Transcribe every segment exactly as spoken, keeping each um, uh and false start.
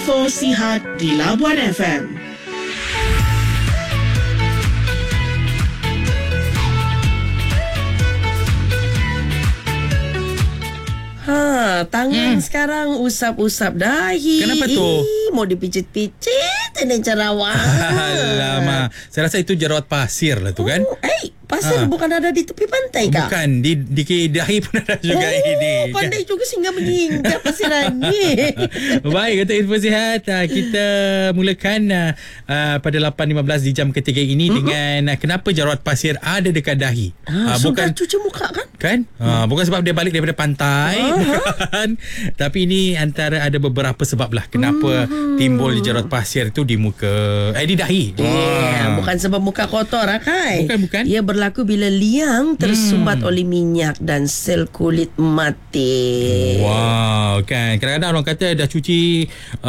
Info Sihat di Labuan F M. Ha, tangan hmm. sekarang usap-usap dahi. Kenapa tu? Ih, mau dipicit-picit ini jerawat. Alamak, saya rasa itu jerawat pasir lah tu kan? Oh, eh, pasir ha. bukan ada di tepi pantai kah? Bukan, di di dahi pun ada juga oh, ini. Pandai juga sehingga mengingat pasiran ni. Baik, kata Info Sihat, kita mulakan uh, pada lapan lima belas di jam ketiga ini mm-hmm. dengan uh, kenapa jerawat pasir ada dekat dahi. Ha, uh, bukan cuci muka kan? Kan? Uh, bukan sebab dia balik daripada pantai. Uh-huh. Tapi ini antara ada beberapa sebab lah kenapa hmm. timbul jerawat pasir tu di muka, eh di dahi. Yeah, wow. Bukan sebab muka kotor lah kan? Bukan, bukan. Ia berlaku bila liang tersumbat hmm. oleh minyak dan sel kulit mati. Wow, kan. Kadang-kadang orang kata dah cuci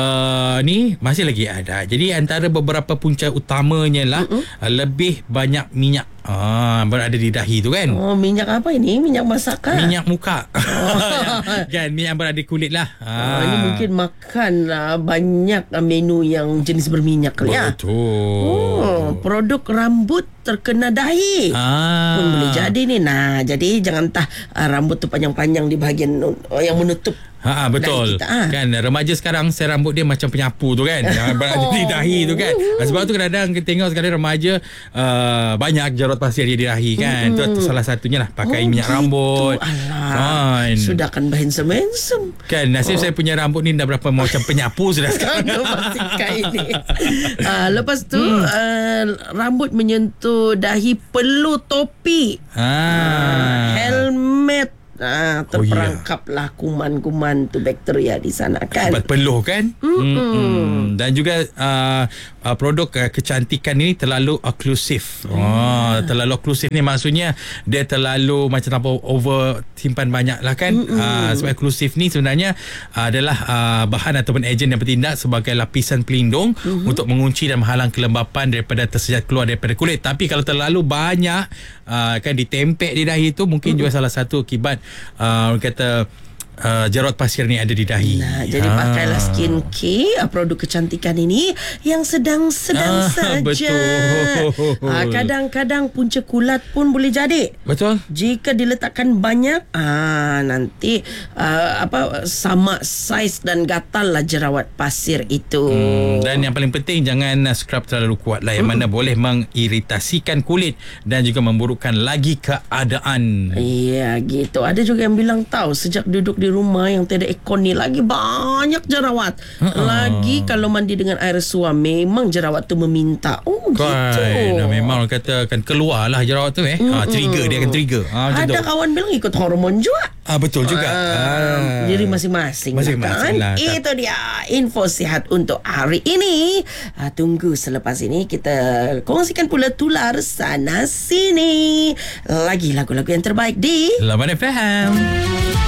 uh, ni masih lagi ada. Jadi antara beberapa punca utamanya lah uh-uh. uh, lebih banyak minyak Ah, berada di dahi tu kan. Oh, minyak apa ini? Minyak masakan? Minyak muka. Oh. Kan, minyak berada di kulit lah. Ah. Oh, ini mungkin makan uh, banyak uh, menu yang jenis berminyak kali ya. Betul. Oh, produk rambut terkena dahi. Ah. Pun boleh jadi ni. Nah, jadi jangan tah uh, rambut tu panjang-panjang di bahagian uh, yang menutup. Ha, betul. Kita, ha. Kan remaja sekarang sel rambut dia macam penyapu tu kan. Yang berada di dahi tu kan. Sebab tu kadang-kadang kita tengok sekali remaja uh, banyak jerawat pasir dia di dahi kan. Mm-hmm. Tu salah satunya lah pakai oh, minyak gitu. rambut. Alah. Kan. Sudah kan bahensem-hensem. Kan nasib oh. saya punya rambut ni dah berapa macam penyapu sudah sekarang. ini. Uh, lepas tu hmm. uh, rambut menyentuh dahi perlu topi. Ah. Uh, helmet. Ah, terperangkaplah oh, yeah. kuman-kuman tu bakteria di sana kan. Akibat peluh kan. Mm-hmm. Dan juga uh, uh, produk uh, kecantikan ini terlalu oklusif. Oh, oh, terlalu oklusif ni maksudnya dia terlalu macam apa over simpan banyak lah kan. Mm-hmm. Uh, sebab oklusif ni sebenarnya uh, adalah uh, bahan ataupun ejen yang bertindak sebagai lapisan pelindung mm-hmm. untuk mengunci dan menghalang kelembapan daripada tersejat keluar daripada kulit. Tapi kalau terlalu banyak uh, kan ditempek di dahi tu mungkin mm-hmm. juga salah satu akibat Uh, orang kata uh, jerawat pasir ni ada di dahi. Nah, jadi ha. pakailah skincare, produk kecantikan ini yang sedang-sedang ah, saja. Betul. Ah, kadang-kadang punca kulat pun boleh jadi. Betul. Jika diletakkan banyak, ah nanti uh, apa sama saiz dan gatal lah jerawat pasir itu. Hmm, dan yang paling penting jangan scrub terlalu kuat lah, yang hmm. mana boleh mengiritasikan kulit dan juga memburukkan lagi keadaan. Iya gitu. Ada juga yang bilang tahu sejak duduk di rumah yang tiada aircon ni lagi banyak jerawat. Uh-uh. Lagi kalau mandi dengan air suam memang jerawat tu meminta. Oh kan, gitu. Memang orang kata akan keluar lah jerawat tu eh. Ha, trigger dia akan trigger. Ha, ada kawan bilang ikut hormon juga. Ah, betul juga. Ah, diri masing-masing, masing-masing kan? lah. Itu dia info sihat untuk hari ini. Ah, tunggu selepas ini kita kongsikan pula tular sana sini. Lagi lagu-lagu yang terbaik di Labuan F M.